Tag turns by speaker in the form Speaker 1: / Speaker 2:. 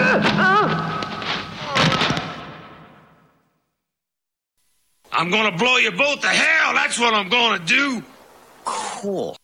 Speaker 1: I'm gonna blow you both to hell. That's what I'm gonna do.
Speaker 2: Cool.